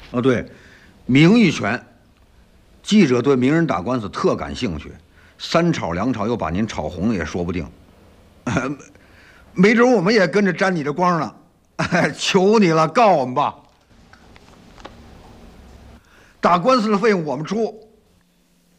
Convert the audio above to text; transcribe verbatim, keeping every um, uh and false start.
哦，对，名誉权，记者对名人打官司特感兴趣，三吵两吵又把您吵红了也说不定。没准我们也跟着沾你的光呢。求你了，告我们吧。打官司的费用我们出。